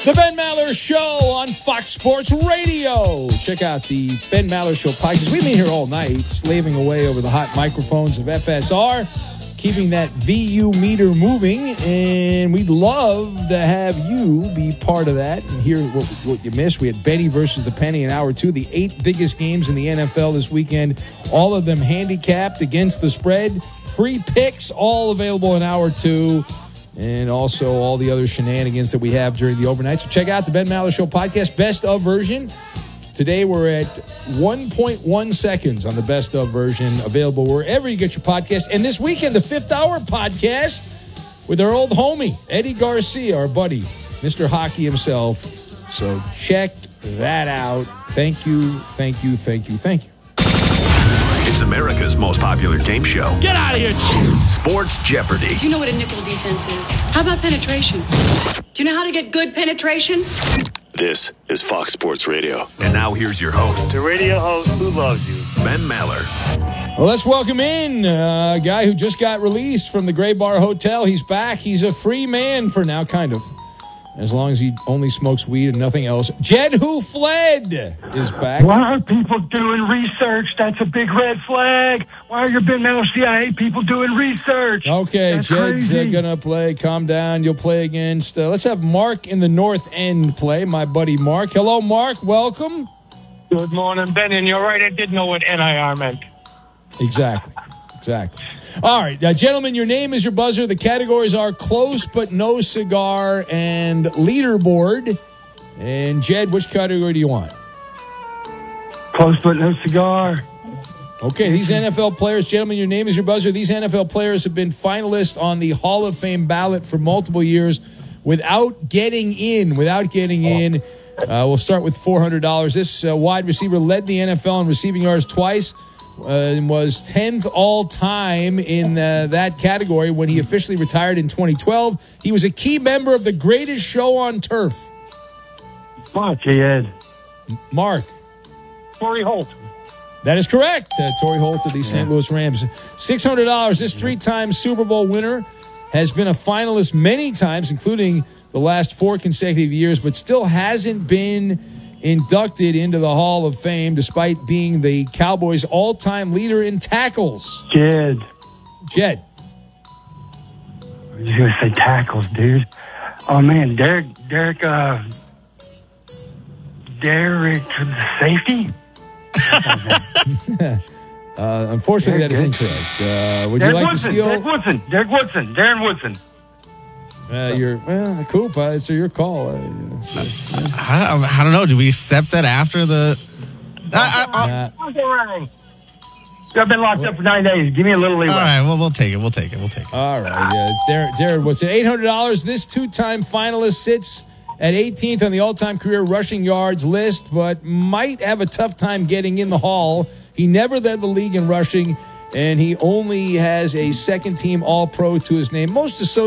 The Ben Maller Show on Fox Sports Radio. Check out the Ben Maller Show podcast. We've been here all night, slaving away over the hot microphones of FSR, keeping that VU meter moving, and we'd love to have you be part of that and hear what you missed. We had Benny versus the Penny in hour 2, the 8 biggest games in the NFL this weekend, all of them handicapped against the spread. Free picks, all available in hour 2. And also all the other shenanigans that we have during the overnight. So check out the Ben Maller Show podcast, best of version. Today we're at 1.1 seconds on the best of version, available wherever you get your podcast. And this weekend, the 5th Hour podcast with our old homie, Eddie Garcia, our buddy, Mr. Hockey himself. So check that out. Thank you, thank you, thank you, thank you. It's America's most popular game show. Get out of here! Sports Jeopardy! Do you know what a nickel defense is? How about penetration? Do you know how to get good penetration? This is Fox Sports Radio. And now here's your host, The radio host who loves you, Ben Maller. Well, let's welcome in a guy who just got released from the Gray Bar Hotel. He's back. He's a free man for now, kind of. As long as he only smokes weed and nothing else. Jed Who Fled is back. Why are people doing research? That's a big red flag. Why are your Ben Maller CIA people doing research? Okay, That's Jed's crazy. going to play. Calm down. You'll play against... let's have Mark in the North End play, my buddy Mark. Hello, Mark. Welcome. Good morning, Ben. And you're right, I didn't know what NIR meant. Exactly. All right, gentlemen, your name is your buzzer. The categories are close but no cigar and leaderboard. And Jed, which category do you want? Close but no cigar. Okay, these NFL players, gentlemen, your name is your buzzer. These NFL players have been finalists on the Hall of Fame ballot for multiple years without getting in. We'll start with $400. This wide receiver led the NFL in receiving yards twice. Was 10th all-time in that category when he officially retired in 2012. He was a key member of the greatest show on turf. Fuck, Ed. Mark. Torrey Holt. That is correct. Torrey Holt of the St. Louis Rams. $600. This 3-time Super Bowl winner has been a finalist many times, including the last 4 consecutive years, but still hasn't been inducted into the Hall of Fame despite being the Cowboys' all-time leader in tackles. Jed. Jed. I was going to say tackles, dude. Oh, man, Derek, the safety? Unfortunately, that is incorrect. Would Derek you like Woodson, to steal? Darren Woodson. Coop. It's your call. I don't know. Do we accept that after the... I've been locked up for 9 days. Give me a little leeway. All right, well, we'll take it. All right. Darren Woodson. $800. This 2-time finalist sits at 18th on the all-time career rushing yards list, but might have a tough time getting in the Hall. He never led the league in rushing, and he only has a second-team All-Pro to his name. Most associated